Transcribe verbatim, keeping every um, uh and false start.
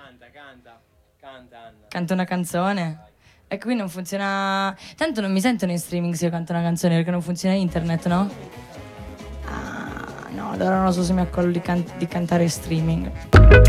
Canto una canzone. E qui non funziona. Tanto non mi sentono in streaming se io canto una canzone perché non funziona internet, no? Ah, no, allora non so se mi accollo di, can- di cantare in streaming.